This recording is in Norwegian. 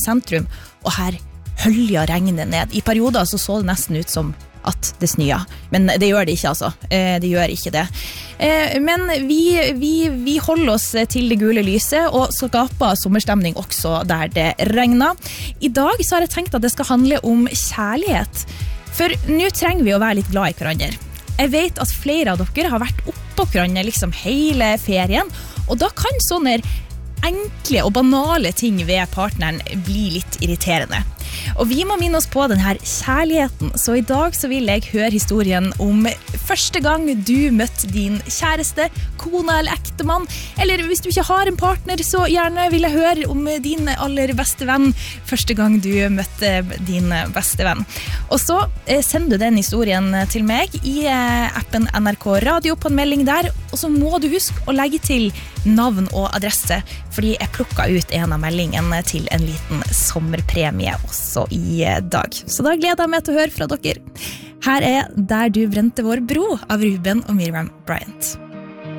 sentrum, og her hølja regnet ned. I perioder så det nesten ut som at det snøa, men det gjør det ikke altså. Det gjør ikke det. Men vi holder oss til det gule lyset, og skaper sommerstemning også der det regner. I dag så har jeg tenkt at det skal handle om kjærlighet, for nå trenger vi å være litt glad i hverandre. Jeg vet at flere av dere har vært oppå hverandre liksom hele ferien, og da kan sånne enkle og banale ting ved partneren bli litt irriterende. Og vi må minne oss på denne kjærligheten, så i dag så vil jeg høre historien om første gang du møtte din kjæreste, kone eller ektemann, eller hvis du ikke har en partner, så gjerne vil jeg høre om din aller beste venn, første gang du møtte din beste venn. Og så sender du den historien til meg i appen NRK Radio på en melding der, og så må du huske å legge til navn og adresse, fordi jeg plukket ut en av meldingene til en liten sommerpremie også i dag. Så da gleder jeg meg til å høre fra dere. Her Der du brente vår bro av Ruben og Miriam Bryant.